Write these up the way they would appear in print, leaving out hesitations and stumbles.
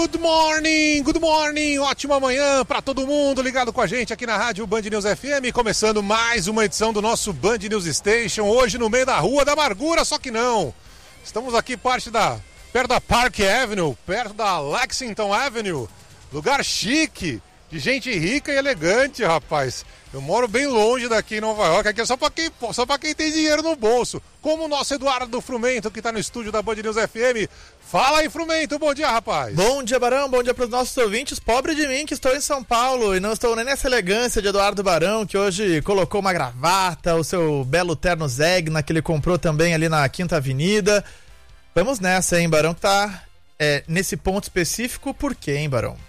Good morning, ótima manhã para todo mundo ligado com a gente aqui na rádio Band News FM, começando mais uma edição do nosso Band News Station, hoje no meio da Rua da Amargura, só que não, estamos aqui perto da Park Avenue, perto da Lexington Avenue, lugar chique, de gente rica e elegante, rapaz. Eu moro bem longe daqui em Nova York, aqui é só pra quem tem dinheiro no bolso, como o nosso Eduardo Frumento, que tá no estúdio da Band News FM. Fala aí, Frumento, bom dia, rapaz. Bom dia, Barão, bom dia pros nossos ouvintes. Pobre de mim que estou em São Paulo e não estou nem nessa elegância de Eduardo Barão, que hoje colocou uma gravata, o seu belo terno Zegna, que ele comprou também ali na Quinta Avenida. Vamos nessa, hein, Barão, que tá nesse ponto específico, por quê, hein, Barão?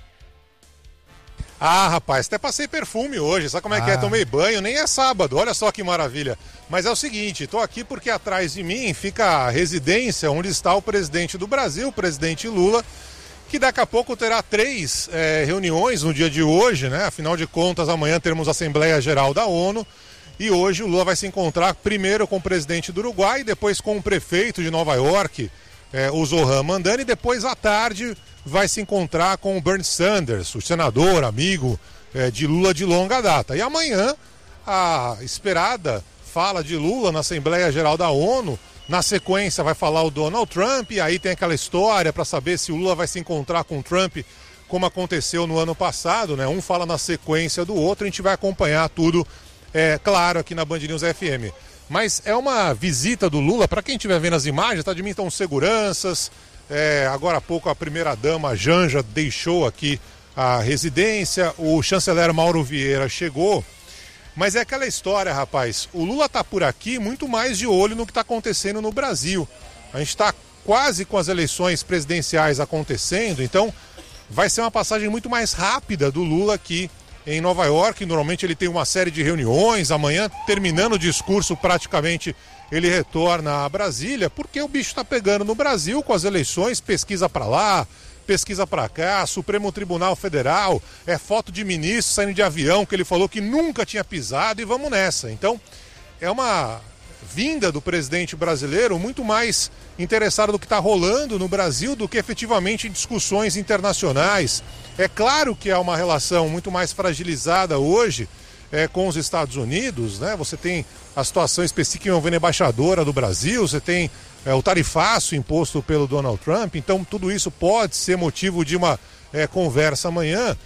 Ah, rapaz, até passei perfume hoje, sabe como é que é? Tomei banho, nem é sábado, olha só que maravilha. Mas é o seguinte, tô aqui porque atrás de mim fica a residência onde está o presidente do Brasil, o presidente Lula, que daqui a pouco terá 3 reuniões no dia de hoje, né? Afinal de contas, amanhã teremos a Assembleia Geral da ONU e hoje o Lula vai se encontrar primeiro com o presidente do Uruguai, depois com o prefeito de Nova York, o Zoran Mandani, e depois à tarde vai se encontrar com o Bernie Sanders, o senador, amigo de Lula de longa data. E amanhã, a esperada fala de Lula na Assembleia Geral da ONU. Na sequência vai falar o Donald Trump, e aí tem aquela história para saber se o Lula vai se encontrar com o Trump, como aconteceu no ano passado, né? Um fala na sequência do outro, a gente vai acompanhar tudo, claro, aqui na Band News FM. Mas é uma visita do Lula, para quem estiver vendo as imagens, tá de mim estão seguranças. Agora há pouco a primeira-dama Janja deixou aqui a residência, o chanceler Mauro Vieira chegou, mas é aquela história, rapaz, o Lula tá por aqui muito mais de olho no que está acontecendo no Brasil. A gente está quase com as eleições presidenciais acontecendo, então vai ser uma passagem muito mais rápida do Lula aqui em Nova York. Normalmente ele tem uma série de reuniões, amanhã, terminando o discurso, praticamente ele retorna a Brasília, porque o bicho está pegando no Brasil com as eleições, pesquisa para lá, pesquisa para cá, Supremo Tribunal Federal, foto de ministro saindo de avião que ele falou que nunca tinha pisado, e vamos nessa. Então, é uma vinda do presidente brasileiro muito mais interessado no que está rolando no Brasil do que efetivamente em discussões internacionais. É claro que há uma relação muito mais fragilizada hoje com os Estados Unidos, né? Você tem a situação específica envolvendo a embaixadora do Brasil, você tem o tarifaço imposto pelo Donald Trump, então tudo isso pode ser motivo de uma conversa amanhã.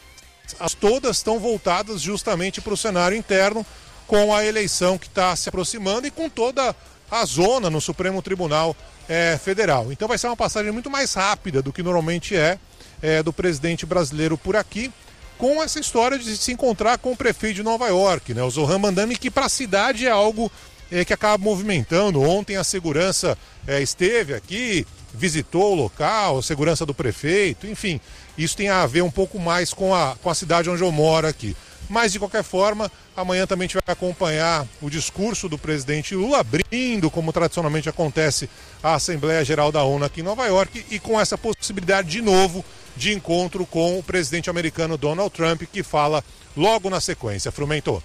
Todas estão voltadas justamente para o cenário interno, com a eleição que está se aproximando e com toda a zona no Supremo Tribunal Federal. Então vai ser uma passagem muito mais rápida do que normalmente do presidente brasileiro por aqui, com essa história de se encontrar com o prefeito de Nova York, né, o Zoran Mandani, que para a cidade é algo que acaba movimentando. Ontem a segurança esteve aqui, visitou o local, a segurança do prefeito, enfim, isso tem a ver um pouco mais com a cidade onde eu moro aqui. Mas, de qualquer forma, amanhã também a gente vai acompanhar o discurso do presidente Lula, abrindo, como tradicionalmente acontece, a Assembleia Geral da ONU aqui em Nova York, e com essa possibilidade de novo de encontro com o presidente americano Donald Trump, que fala logo na sequência. Frumento.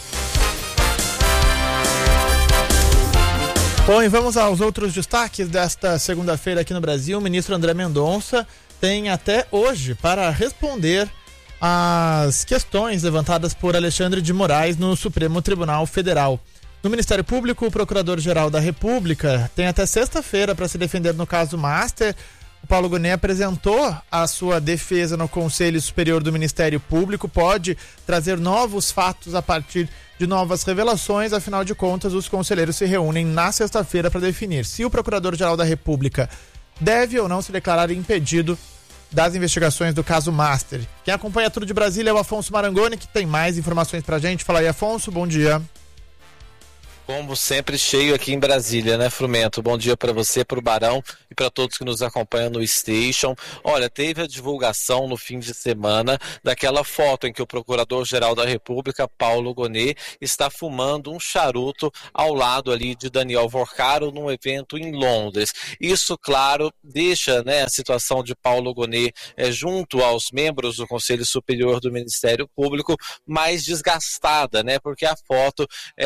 Bom, e vamos aos outros destaques desta segunda-feira aqui no Brasil. O ministro André Mendonça tem até hoje para responder as questões levantadas por Alexandre de Moraes no Supremo Tribunal Federal. No Ministério Público, o Procurador-Geral da República tem até sexta-feira para se defender no caso Master. O Paulo Gonet apresentou a sua defesa no Conselho Superior do Ministério Público, pode trazer novos fatos a partir de novas revelações. Afinal de contas, os conselheiros se reúnem na sexta-feira para definir se o Procurador-Geral da República deve ou não se declarar impedido das investigações do caso Master. Quem acompanha tudo de Brasília é o Afonso Marangoni, que tem mais informações pra gente. Fala aí, Afonso, bom dia. Como sempre, cheio aqui em Brasília, né, Frumento? Bom dia para você, para o Barão e para todos que nos acompanham no Station. Olha, teve a divulgação no fim de semana daquela foto em que o Procurador-Geral da República, Paulo Gonet, está fumando um charuto ao lado ali de Daniel Vorcaro num evento em Londres. Isso, claro, deixa, né, a situação de Paulo Gonet junto aos membros do Conselho Superior do Ministério Público mais desgastada, né, porque a foto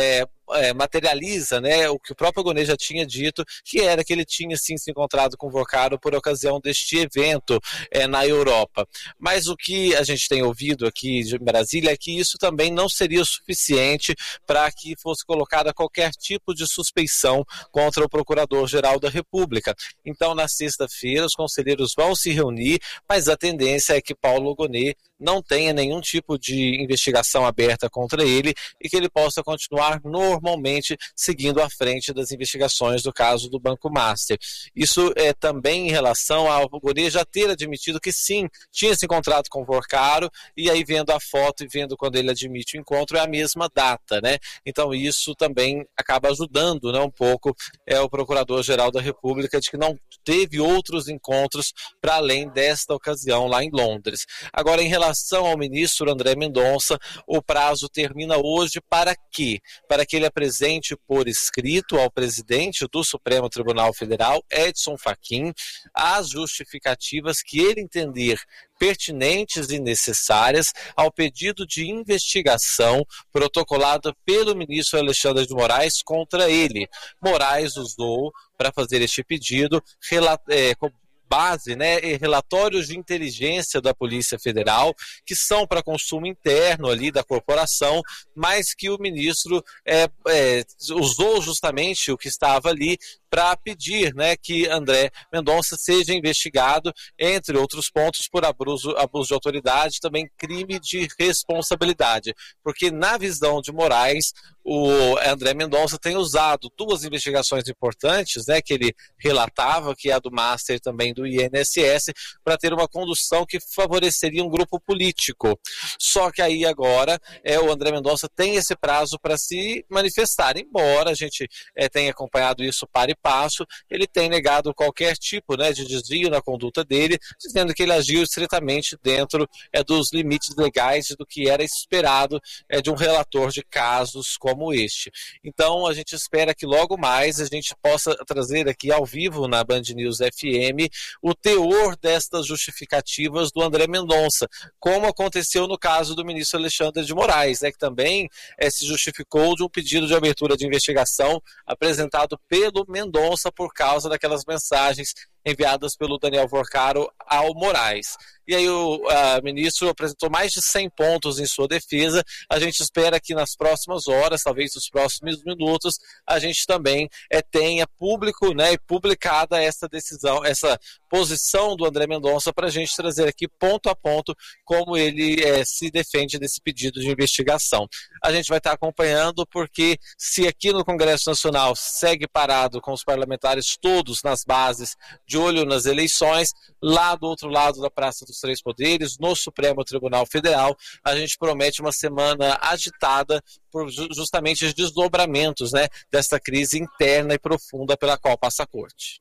materializa, né, o que o próprio Gonê já tinha dito, que era que ele tinha sim se encontrado com o Vorcaro por ocasião deste evento na Europa. Mas o que a gente tem ouvido aqui de Brasília é que isso também não seria o suficiente para que fosse colocada qualquer tipo de suspeição contra o Procurador-Geral da República. Então, na sexta-feira, os conselheiros vão se reunir, mas a tendência é que Paulo Gonê não tenha nenhum tipo de investigação aberta contra ele e que ele possa continuar normalmente seguindo à frente das investigações do caso do Banco Master. Isso é também em relação ao Gonê já ter admitido que sim, tinha se encontrado com o Vorcaro, e aí vendo a foto e vendo quando ele admite o encontro é a mesma data, né? Então isso também acaba ajudando, né, um pouco o Procurador-Geral da República de que não teve outros encontros para além desta ocasião lá em Londres. Agora, em relação ao ministro André Mendonça, o prazo termina hoje para quê? Para que ele apresente por escrito ao presidente do Supremo Tribunal Federal, Edson Fachin, as justificativas que ele entender pertinentes e necessárias ao pedido de investigação protocolado pelo ministro Alexandre de Moraes contra ele. Moraes usou para fazer este pedido base, né, relatórios de inteligência da Polícia Federal, que são para consumo interno ali da corporação, mas que o ministro usou justamente o que estava ali para pedir, né, que André Mendonça seja investigado, entre outros pontos, por abuso de autoridade, também crime de responsabilidade, porque na visão de Moraes, o André Mendonça tem usado duas investigações importantes, né, que ele relatava, que é a do Master e também do INSS, para ter uma condução que favoreceria um grupo político. Só que aí agora o André Mendonça tem esse prazo para se manifestar, embora a gente tenha acompanhado isso para e passo, ele tem negado qualquer tipo, né, de desvio na conduta dele, dizendo que ele agiu estritamente dentro dos limites legais do que era esperado de um relator de casos como este. Então a gente espera que logo mais a gente possa trazer aqui ao vivo na Band News FM o teor destas justificativas do André Mendonça, como aconteceu no caso do ministro Alexandre de Moraes, né, que também se justificou de um pedido de abertura de investigação apresentado pelo Mendonça por causa daquelas mensagens enviadas pelo Daniel Vorcaro ao Moraes. E aí o ministro apresentou mais de 100 pontos em sua defesa. A gente espera que nas próximas horas, talvez nos próximos minutos, a gente também tenha público, né, e publicada essa decisão, essa posição do André Mendonça, para a gente trazer aqui ponto a ponto como ele se defende desse pedido de investigação. A gente vai estar acompanhando, porque se aqui no Congresso Nacional segue parado com os parlamentares todos nas bases, de olho nas eleições, lá do outro lado da Praça dos Três Poderes, no Supremo Tribunal Federal, a gente promete uma semana agitada por justamente os desdobramentos, né, dessa crise interna e profunda pela qual passa a Corte.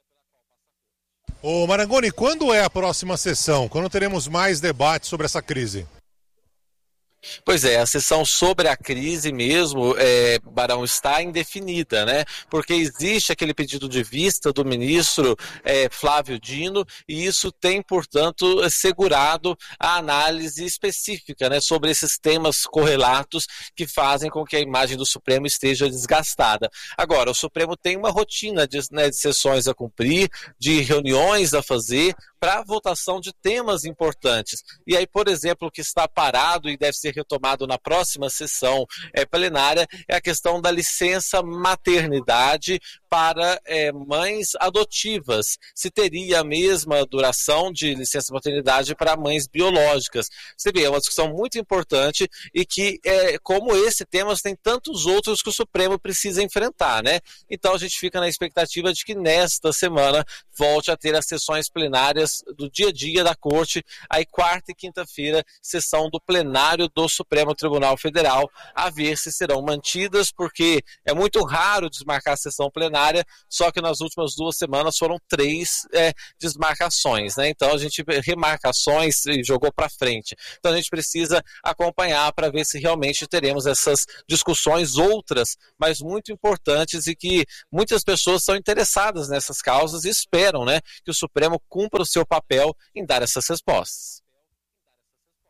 Ô Marangoni, quando é a próxima sessão? Quando teremos mais debate sobre essa crise? Pois é, a sessão sobre a crise mesmo, Barão, está indefinida, né? Porque existe aquele pedido de vista do ministro Flávio Dino, e isso tem, portanto, segurado a análise específica, né, sobre esses temas correlatos que fazem com que a imagem do Supremo esteja desgastada. Agora, o Supremo tem uma rotina de sessões a cumprir, de reuniões a fazer, para votação de temas importantes. E aí, por exemplo, o que está parado e deve ser retomado na próxima sessão plenária é a questão da licença maternidade para mães adotivas. Se teria a mesma duração de licença maternidade para mães biológicas. Você vê, é uma discussão muito importante e que, como esse tema, tem tantos outros que o Supremo precisa enfrentar, né? Então a gente fica na expectativa de que nesta semana volte a ter as sessões plenárias do dia a dia da Corte, aí quarta e quinta-feira, sessão do plenário do Supremo Tribunal Federal, a ver se serão mantidas, porque é muito raro desmarcar a sessão plenária, só que nas últimas 2 semanas foram 3 desmarcações, né? Então a gente remarcações e jogou para frente. Então a gente precisa acompanhar para ver se realmente teremos essas discussões outras, mas muito importantes, e que muitas pessoas são interessadas nessas causas e esperam, né, que o Supremo cumpra o seu papel em dar essas respostas.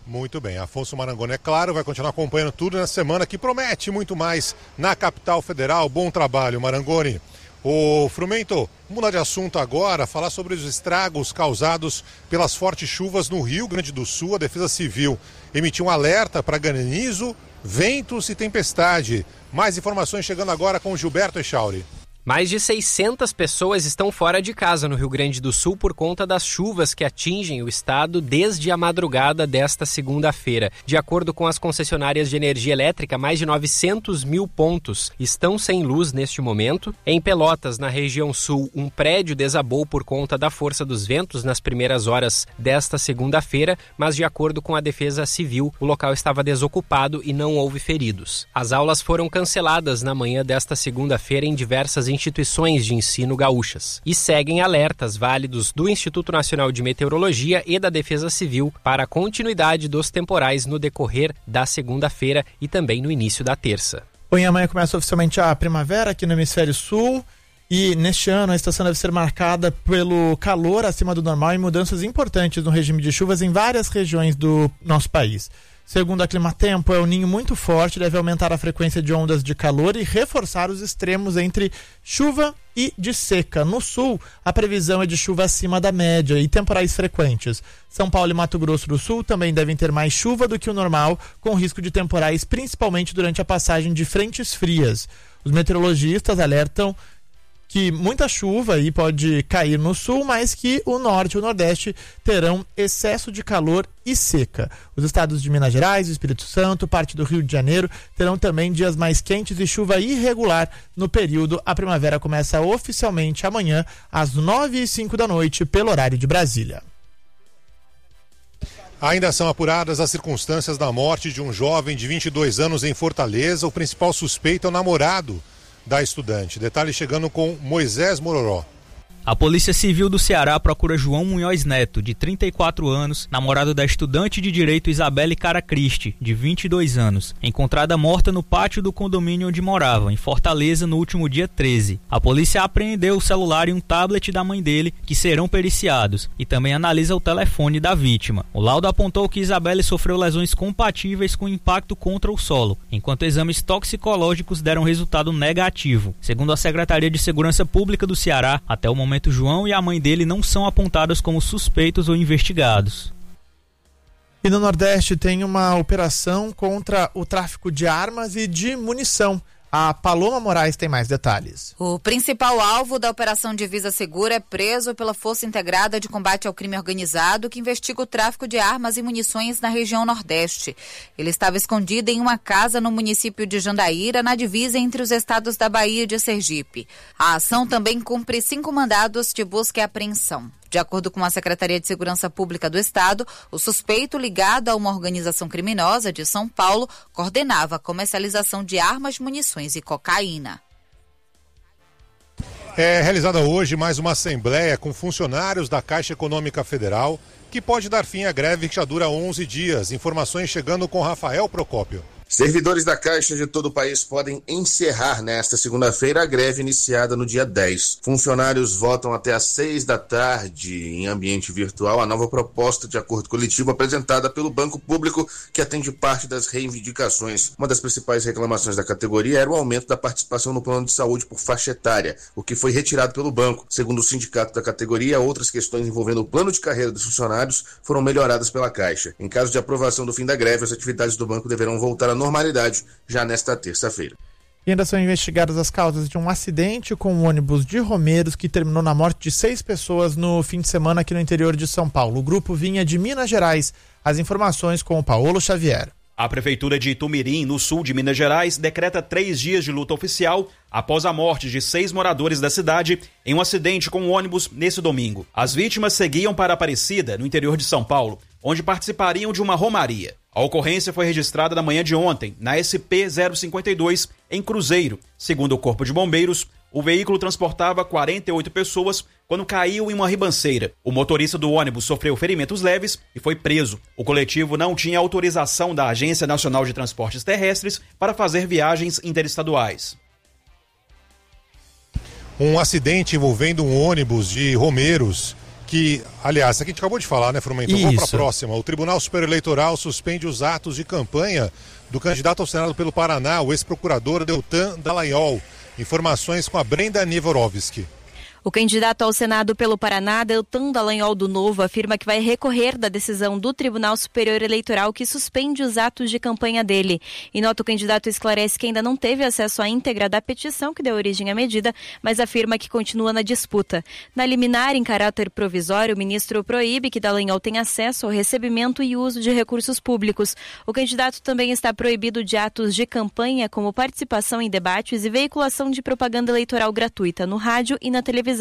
Muito bem, Afonso Marangoni, é claro, vai continuar acompanhando tudo na semana que promete muito mais na capital federal. Bom trabalho, Marangoni. Ô Frumento, vamos mudar de assunto agora, falar sobre os estragos causados pelas fortes chuvas no Rio Grande do Sul. A Defesa Civil emitiu um alerta para granizo, ventos e tempestade. Mais informações chegando agora com o Gilberto Echauri. Mais de 600 pessoas estão fora de casa no Rio Grande do Sul por conta das chuvas que atingem o estado desde a madrugada desta segunda-feira. De acordo com as concessionárias de energia elétrica, mais de 900 mil pontos estão sem luz neste momento. Em Pelotas, na região sul, um prédio desabou por conta da força dos ventos nas primeiras horas desta segunda-feira, mas de acordo com a Defesa Civil, o local estava desocupado e não houve feridos. As aulas foram canceladas na manhã desta segunda-feira em diversas instituições de ensino gaúchas e seguem alertas válidos do Instituto Nacional de Meteorologia e da Defesa Civil para a continuidade dos temporais no decorrer da segunda-feira e também no início da terça. Bom, amanhã começa oficialmente a primavera aqui no Hemisfério Sul e neste ano a estação deve ser marcada pelo calor acima do normal e mudanças importantes no regime de chuvas em várias regiões do nosso país. Segundo a Climatempo, El Niño muito forte deve aumentar a frequência de ondas de calor e reforçar os extremos entre chuva e de seca. No sul, a previsão é de chuva acima da média e temporais frequentes. São Paulo e Mato Grosso do Sul também devem ter mais chuva do que o normal, com risco de temporais principalmente durante a passagem de frentes frias. Os meteorologistas alertam que muita chuva aí pode cair no sul, mas que o norte e o nordeste terão excesso de calor e seca. Os estados de Minas Gerais, Espírito Santo, parte do Rio de Janeiro terão também dias mais quentes e chuva irregular no período. A primavera começa oficialmente amanhã às 9h05 da noite pelo horário de Brasília. Ainda são apuradas as circunstâncias da morte de um jovem de 22 anos em Fortaleza. O principal suspeito é o namorado da estudante. Detalhe chegando com Moisés Mororó. A Polícia Civil do Ceará procura João Munhoz Neto, de 34 anos, namorado da estudante de Direito Isabelle Caracristi, de 22 anos, encontrada morta no pátio do condomínio onde morava, em Fortaleza, no último dia 13. A polícia apreendeu o celular e um tablet da mãe dele, que serão periciados, e também analisa o telefone da vítima. O laudo apontou que Isabelle sofreu lesões compatíveis com impacto contra o solo, enquanto exames toxicológicos deram resultado negativo. Segundo a Secretaria de Segurança Pública do Ceará, até o momento João e a mãe dele não são apontados como suspeitos ou investigados. E no Nordeste tem uma operação contra o tráfico de armas e de munição. A Paloma Moraes tem mais detalhes. O principal alvo da Operação Divisa Segura é preso pela Força Integrada de Combate ao Crime Organizado, que investiga o tráfico de armas e munições na região Nordeste. Ele estava escondido em uma casa no município de Jandaíra, na divisa entre os estados da Bahia e de Sergipe. A ação também cumpre 5 mandados de busca e apreensão. De acordo com a Secretaria de Segurança Pública do Estado, o suspeito ligado a uma organização criminosa de São Paulo coordenava a comercialização de armas, munições e cocaína. É realizada hoje mais uma assembleia com funcionários da Caixa Econômica Federal, que pode dar fim à greve que já dura 11 dias. Informações chegando com Rafael Procópio. Servidores da Caixa de todo o país podem encerrar nesta segunda-feira a greve iniciada no dia 10. Funcionários votam até às 6 da tarde em ambiente virtual a nova proposta de acordo coletivo apresentada pelo Banco Público, que atende parte das reivindicações. Uma das principais reclamações da categoria era o aumento da participação no plano de saúde por faixa etária, o que foi retirado pelo banco. Segundo o sindicato da categoria, outras questões envolvendo o plano de carreira dos funcionários foram melhoradas pela Caixa. Em caso de aprovação do fim da greve, as atividades do banco deverão voltar à normalidade já nesta terça-feira. E ainda são investigadas as causas de um acidente com um ônibus de Romeiros que terminou na morte de 6 pessoas no fim de semana aqui no interior de São Paulo. O grupo vinha de Minas Gerais. As informações com o Paulo Xavier. A Prefeitura de Itumirim, no sul de Minas Gerais, decreta 3 dias de luta oficial após a morte de 6 moradores da cidade em um acidente com um ônibus nesse domingo. As vítimas seguiam para Aparecida, no interior de São Paulo, onde participariam de uma romaria. A ocorrência foi registrada na manhã de ontem, na SP-052, em Cruzeiro. Segundo o Corpo de Bombeiros, o veículo transportava 48 pessoas quando caiu em uma ribanceira. O motorista do ônibus sofreu ferimentos leves e foi preso. O coletivo não tinha autorização da Agência Nacional de Transportes Terrestres para fazer viagens interestaduais. Um acidente envolvendo um ônibus de Romeiros que, aliás, isso aqui a gente acabou de falar, né, Frumento? Vamos para a próxima. O Tribunal Superior Eleitoral suspende os atos de campanha do candidato ao Senado pelo Paraná, o ex-procurador Deltan Dallagnol. Informações com a Brenda Nievorovski. O candidato ao Senado pelo Paraná, Deltan Dallagnol do Novo, afirma que vai recorrer da decisão do Tribunal Superior Eleitoral que suspende os atos de campanha dele. Em nota, o candidato esclarece que ainda não teve acesso à íntegra da petição que deu origem à medida, mas afirma que continua na disputa. Na liminar, em caráter provisório, o ministro proíbe que Dallagnol tenha acesso ao recebimento e uso de recursos públicos. O candidato também está proibido de atos de campanha, como participação em debates e veiculação de propaganda eleitoral gratuita no rádio e na televisão.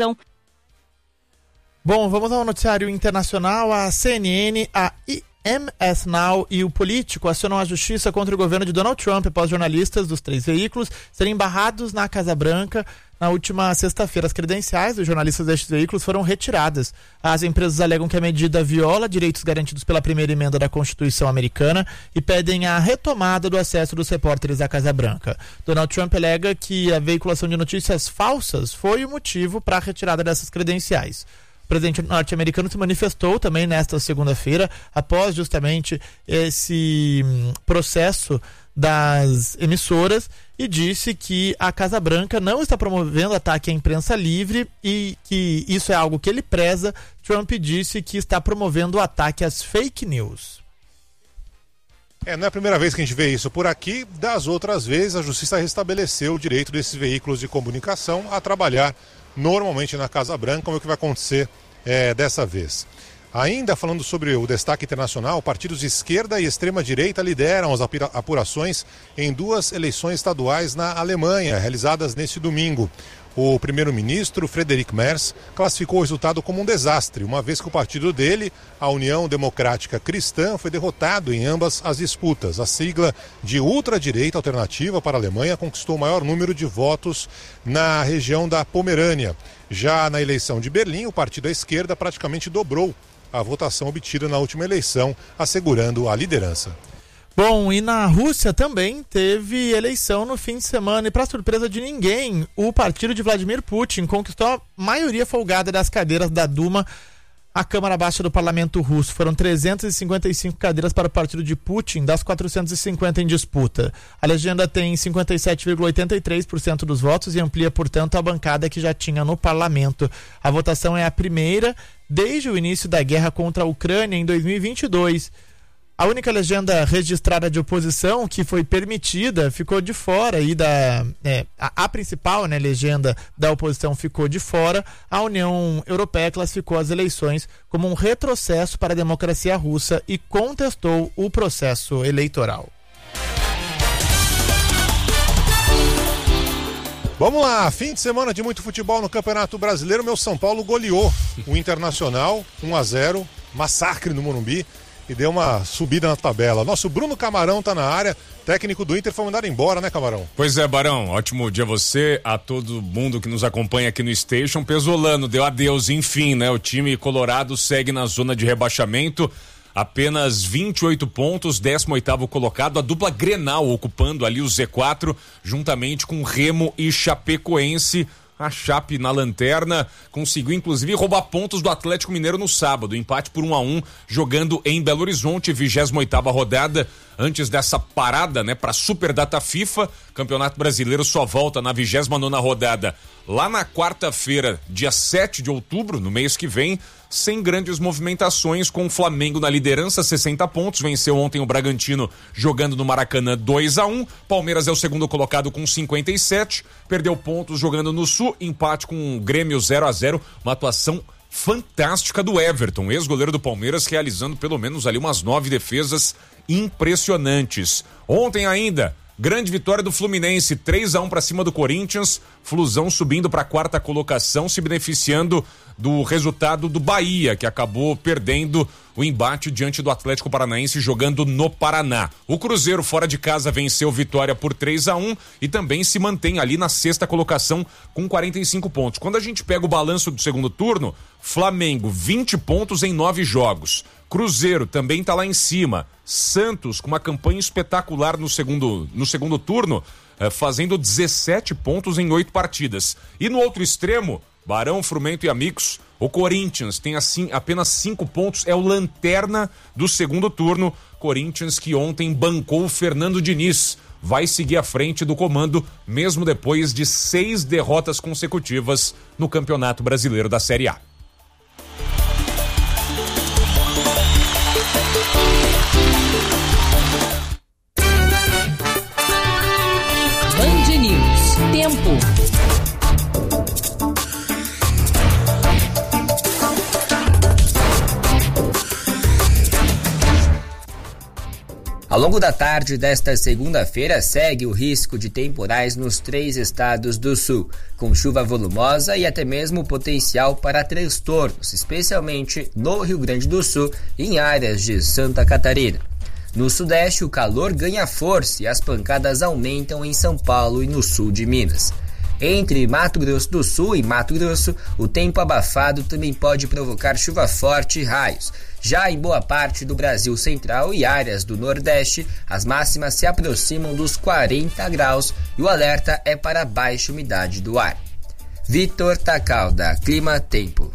Bom, vamos ao noticiário internacional. A CNN, a MS Now e o Político acionam a justiça contra o governo de Donald Trump após jornalistas dos 3 veículos serem barrados na Casa Branca na última sexta-feira. As credenciais dos jornalistas destes veículos foram retiradas. As empresas alegam que a medida viola direitos garantidos pela primeira emenda da Constituição americana e pedem a retomada do acesso dos repórteres à Casa Branca. Donald Trump alega que a veiculação de notícias falsas foi o motivo para a retirada dessas credenciais. O presidente norte-americano se manifestou também nesta segunda-feira, após justamente esse processo das emissoras, e disse que a Casa Branca não está promovendo ataque à imprensa livre e que isso é algo que ele preza. Trump disse que está promovendo o ataque às fake news. Não é a primeira vez que a gente vê isso por aqui. Das outras vezes, a justiça restabeleceu o direito desses veículos de comunicação a trabalhar normalmente na Casa Branca, como é que vai acontecer dessa vez. Ainda falando sobre o destaque internacional, partidos de esquerda e extrema-direita lideram as apurações em 2 eleições estaduais na Alemanha, realizadas neste domingo. O primeiro-ministro, Friedrich Merz, classificou o resultado como um desastre, uma vez que o partido dele, a União Democrática Cristã, foi derrotado em ambas as disputas. A sigla de ultradireita alternativa para a Alemanha conquistou o maior número de votos na região da Pomerânia. Já na eleição de Berlim, o partido à esquerda praticamente dobrou a votação obtida na última eleição, assegurando a liderança. Bom, e na Rússia também teve eleição no fim de semana e, para surpresa de ninguém, o partido de Vladimir Putin conquistou a maioria folgada das cadeiras da Duma, a Câmara Baixa do Parlamento Russo. Foram 355 cadeiras para o partido de Putin, das 450 em disputa. A legenda tem 57,83% dos votos e amplia, portanto, a bancada que já tinha no parlamento. A votação é a primeira desde o início da guerra contra a Ucrânia em 2022. A única legenda registrada de oposição que foi permitida ficou de fora e a principal legenda da oposição ficou de fora. A União Europeia classificou as eleições como um retrocesso para a democracia russa e contestou o processo eleitoral. Vamos lá, fim de semana de muito futebol no Campeonato Brasileiro. Meu São Paulo goleou o Internacional 1-0, massacre no Morumbi, e deu uma subida na tabela. Nosso Bruno Camarão tá na área, técnico do Inter, foi mandado embora, né, Camarão? Pois é, Barão, ótimo dia a você, a todo mundo que nos acompanha aqui no Station. Pesolano deu adeus, enfim, né? O time colorado segue na zona de rebaixamento, apenas 28 pontos, 18º colocado, a dupla Grenal ocupando ali o Z4, juntamente com Remo e Chapecoense. A Chape na lanterna conseguiu inclusive roubar pontos do Atlético Mineiro no sábado, empate por 1-1, jogando em Belo Horizonte, 28ª rodada. Antes dessa parada, né, para Super Data FIFA, Campeonato Brasileiro só volta na 29ª rodada lá na quarta-feira, dia 7 de outubro, no mês que vem, sem grandes movimentações, com o Flamengo na liderança, 60 pontos, venceu ontem o Bragantino jogando no Maracanã 2-1, Palmeiras é o segundo colocado com 57, perdeu pontos jogando no Sul, empate com o Grêmio 0-0, uma atuação fantástica do Everton, ex-goleiro do Palmeiras, realizando pelo menos ali umas 9 defesas impressionantes. Ontem ainda, grande vitória do Fluminense, 3-1 para cima do Corinthians, Flusão subindo para a 4ª colocação, se beneficiando do resultado do Bahia, que acabou perdendo o embate diante do Atlético Paranaense jogando no Paraná. O Cruzeiro fora de casa venceu Vitória por 3-1 e também se mantém ali na 6ª colocação com 45 pontos. Quando a gente pega o balanço do segundo turno, Flamengo 20 pontos em 9 jogos. Cruzeiro também tá lá em cima. Santos com uma campanha espetacular no segundo turno, fazendo 17 pontos em 8 partidas. E no outro extremo, Barão, Frumento e amigos, o Corinthians tem assim apenas 5 pontos, é o lanterna do segundo turno. Corinthians que ontem bancou o Fernando Diniz, vai seguir à frente do comando, mesmo depois de 6 derrotas consecutivas no Campeonato Brasileiro da Série A. Band News. Tempo. Ao longo da tarde desta segunda-feira, segue o risco de temporais nos 3 estados do sul, com chuva volumosa e até mesmo potencial para transtornos, especialmente no Rio Grande do Sul e em áreas de Santa Catarina. No sudeste, o calor ganha força e as pancadas aumentam em São Paulo e no sul de Minas. Entre Mato Grosso do Sul e Mato Grosso, o tempo abafado também pode provocar chuva forte e raios. Já em boa parte do Brasil Central e áreas do Nordeste, as máximas se aproximam dos 40 graus e o alerta é para baixa umidade do ar. Vitor Tacalda, Clima Tempo.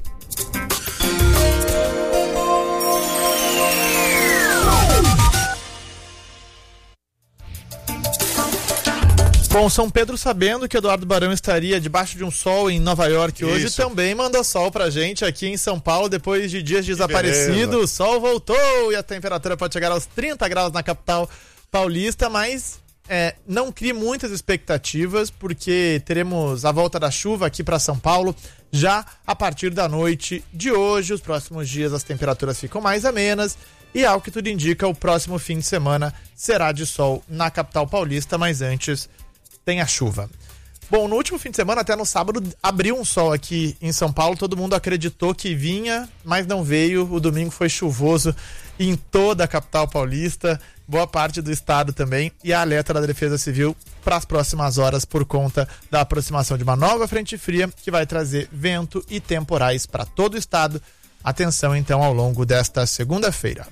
Bom, São Pedro, sabendo que Eduardo Barão estaria debaixo de um sol em Nova York hoje, também manda sol pra gente aqui em São Paulo, depois de dias desaparecido. O sol voltou e a temperatura pode chegar aos 30 graus na capital paulista, mas não crie muitas expectativas, porque teremos a volta da chuva aqui para São Paulo já a partir da noite de hoje. Os próximos dias as temperaturas ficam mais amenas e, ao que tudo indica, o próximo fim de semana será de sol na capital paulista, mas antes tem a chuva. Bom, no último fim de semana, até no sábado, abriu um sol aqui em São Paulo. Todo mundo acreditou que vinha, mas não veio. O domingo foi chuvoso em toda a capital paulista, boa parte do estado também. E a alerta da Defesa Civil para as próximas horas por conta da aproximação de uma nova frente fria que vai trazer vento e temporais para todo o estado. Atenção, então, ao longo desta segunda-feira.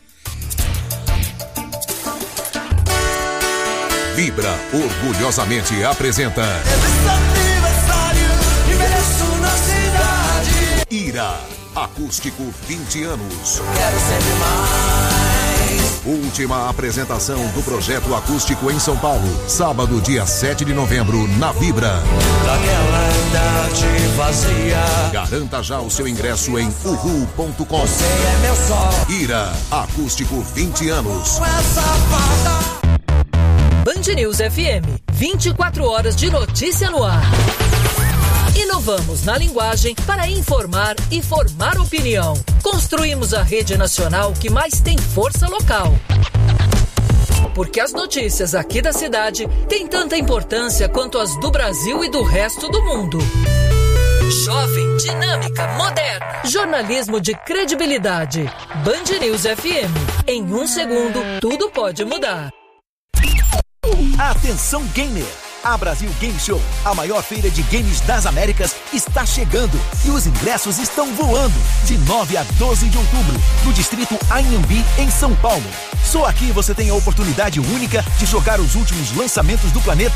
Vibra orgulhosamente apresenta Ira, acústico 20 anos. Quero sempre mais. Última apresentação do projeto acústico em São Paulo, sábado, dia 7 de novembro, na Vibra. Daquela idade vazia. Garanta já o seu ingresso em uhu.com. Você é meu sol. Ira, acústico 20 anos. Band News FM, 24 horas de notícia no ar. Inovamos na linguagem para informar e formar opinião. Construímos a rede nacional que mais tem força local. Porque as notícias aqui da cidade têm tanta importância quanto as do Brasil e do resto do mundo. Jovem, dinâmica, moderna. Jornalismo de credibilidade. Band News FM. Em 1 segundo, tudo pode mudar. Atenção gamer! A Brasil Game Show, a maior feira de games das Américas, está chegando e os ingressos estão voando de 9 a 12 de outubro, no distrito Anhembi, em São Paulo. Só aqui você tem a oportunidade única de jogar os últimos lançamentos do planeta